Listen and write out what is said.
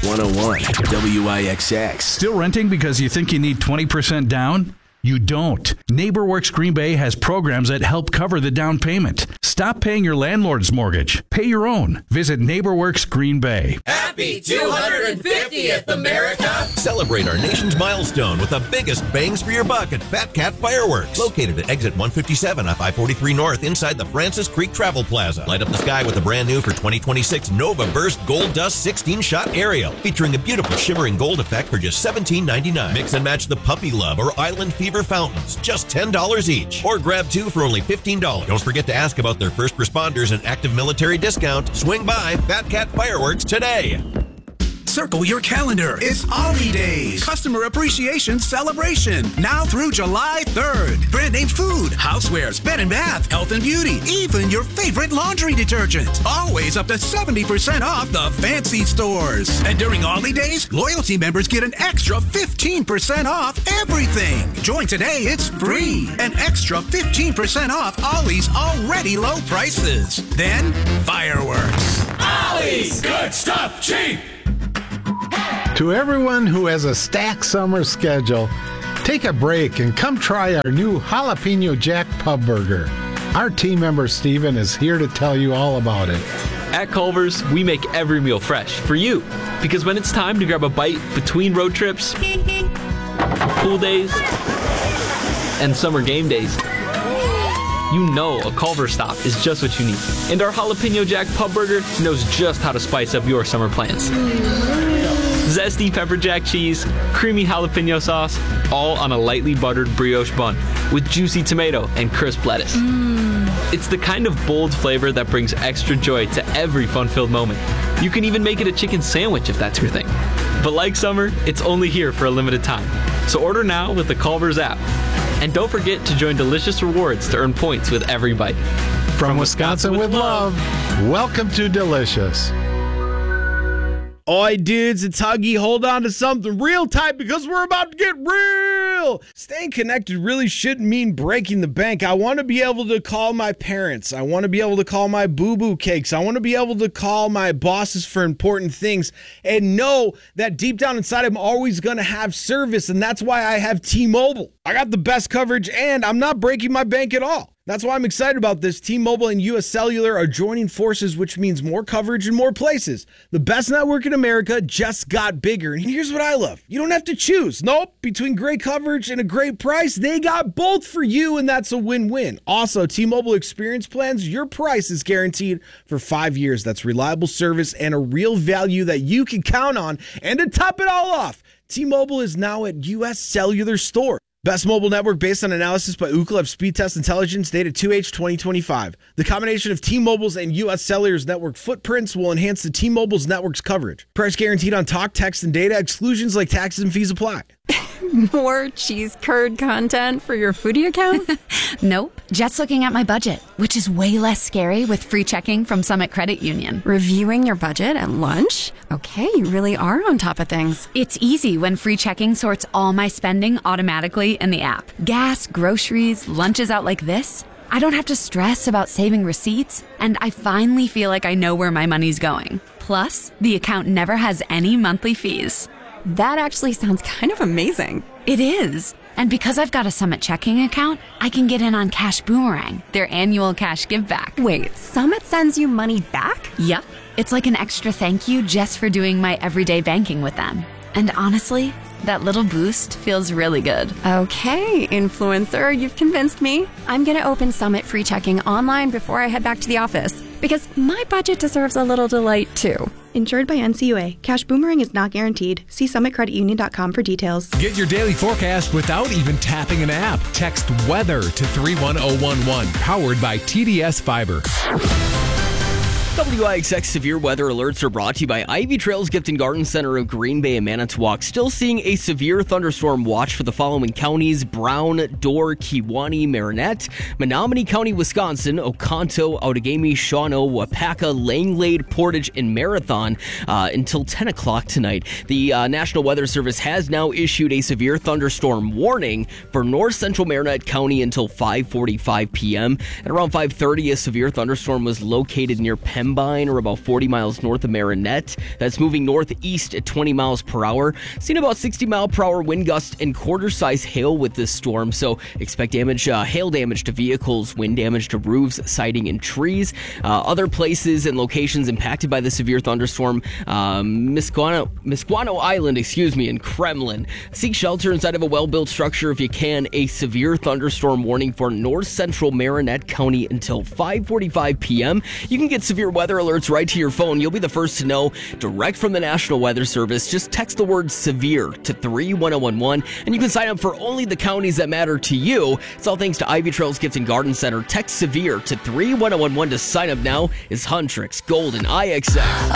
101 WIXX. Still renting because you think you need 20% down? You don't. NeighborWorks Green Bay has programs that help cover the down payment. Stop paying your landlord's mortgage. Pay your own. Visit NeighborWorks Green Bay. Happy 250th, America! Celebrate our nation's milestone with the biggest bangs for your buck at Fat Cat Fireworks. Located at exit 157 off I-43 North inside the Francis Creek Travel Plaza. Light up the sky with a brand new for 2026 Nova Burst Gold Dust 16-shot aerial. Featuring a beautiful shimmering gold effect for just $17.99. Mix and match the Puppy Love or Island Fever fountains, just $10 each. Or grab two for only $15. Don't forget to ask about their first responders and active military discount. Swing by Fat Cat Fireworks today. Circle your calendar. It's Ollie Days, Customer Appreciation Celebration. Now through July 3rd. Brand name food, housewares, bed and bath, health and beauty, even your favorite laundry detergent. Always up to 70% off the fancy stores. And during Ollie Days, loyalty members get an extra 15% off everything. Join today, it's free. An extra 15% off Ollie's already low prices. Then, fireworks. Ollie's good stuff cheap! To everyone who has a stacked summer schedule, take a break and come try our new Jalapeno Jack Pub Burger. Our team member Steven is here to tell you all about it. At Culver's, we make every meal fresh for you. Because when it's time to grab a bite between road trips, pool days, and summer game days, you know a Culver's stop is just what you need. And our Jalapeno Jack Pub Burger knows just how to spice up your summer plans. Zesty pepper jack cheese, creamy jalapeno sauce, all on a lightly buttered brioche bun with juicy tomato and crisp lettuce. It's the kind of bold flavor that brings extra joy to every fun-filled moment. You can even make it a chicken sandwich if that's your thing. But like summer, it's only here for a limited time. So order now with the Culver's app. And don't forget to join Delicious Rewards to earn points with every bite. From Wisconsin with love, welcome to Delicious. Oi, dudes, it's Huggy. Hold on to something real tight because we're about to get real. Staying connected really shouldn't mean breaking the bank. I want to be able to call my parents. I want to be able to call my boo-boo cakes. I want to be able to call my bosses for important things and know that deep down inside I'm always going to have service, and that's why I have T-Mobile. I got the best coverage, and I'm not breaking my bank at all. That's why I'm excited about this. T-Mobile and U.S. Cellular are joining forces, which means more coverage in more places. The best network in America just got bigger. And here's what I love. You don't have to choose. Nope. Between great coverage and a great price, they got both for you, and that's a win-win. Also, T-Mobile Experience Plans, your price is guaranteed for 5 years. That's reliable service and a real value that you can count on. And to top it all off, T-Mobile is now at U.S. Cellular Store. Best mobile network based on analysis by Ookla of Speed Test Intelligence, data 2H 2025. The combination of T-Mobile's and U.S. Cellular's network footprints will enhance the T-Mobile's network's coverage. Price guaranteed on talk, text, and data. Exclusions like taxes and fees apply. More cheese curd content for your foodie account? Nope. Just looking at my budget, which is way less scary with free checking from Summit Credit Union. Reviewing your budget at lunch? Okay, you really are on top of things. It's easy when free checking sorts all my spending automatically in the app. Gas, groceries, lunches out like this. I don't have to stress about saving receipts, and I finally feel like I know where my money's going. Plus, the account never has any monthly fees. That actually sounds kind of amazing. It is. And because I've got a Summit checking account, I can get in on Cash Boomerang, their annual cash give back. Wait, Summit sends you money back? Yep. It's like an extra thank you just for doing my everyday banking with them. And honestly, that little boost feels really good. Okay, influencer, you've convinced me. I'm going to open Summit free checking online before I head back to the office because my budget deserves a little delight too. Insured by NCUA. Cash Boomerang is not guaranteed. See summitcreditunion.com for details. Get your daily forecast without even tapping an app. Text weather to 31011. Powered by TDS Fiber. WIXX severe weather alerts are brought to you by Ivy Trails Gift and Garden Center of Green Bay and Manitowoc. Still seeing a severe thunderstorm watch for the following counties: Brown, Dorr, Kewaunee, Marinette, Menominee County, Wisconsin, Oconto, Outagamie, Shawano, Wapaka, Langlade, Portage, and Marathon until 10 o'clock tonight. The National Weather Service has now issued a severe thunderstorm warning for north central Marinette County until 5:45 p.m. At around 5:30, a severe thunderstorm was located near Pembina Pembine, or about 40 miles north of Marinette. That's moving northeast at 20 miles per hour. Seen about 60 mile per hour wind gusts and quarter-size hail with this storm, so expect hail damage to vehicles, wind damage to roofs, siding, and trees. Other places and locations impacted by the severe thunderstorm, Misquano Island, in Kremlin. Seek shelter inside of a well-built structure if you can. A severe thunderstorm warning for north central Marinette County until 5:45 p.m. You can get severe weather alerts right to your phone. You'll be the first to know, direct from the National Weather Service. Just text the word severe to 31011, and you can sign up for only the counties that matter to you. It's all thanks to Ivy Trails Gift and Garden Center. Text severe to 31011 to sign up now. Is Huntrix Gold and IXX.